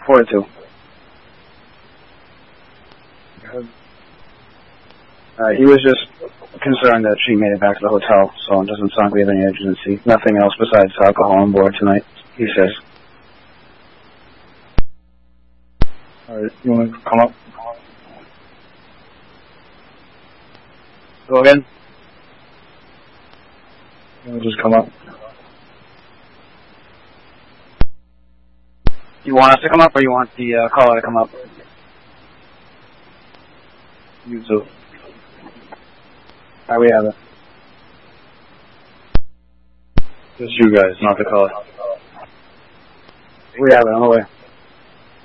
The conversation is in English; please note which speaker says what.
Speaker 1: 42. He was just concerned that she made it back to the hotel, so it doesn't sound like we have any urgency. Nothing else besides alcohol on board tonight, he says. Alright, you want to come up? Go again? You want to just come up? You want us to come up, or you want the caller to come up? You too. Alright, we have it. Just you guys, not the caller. We have it, on the way.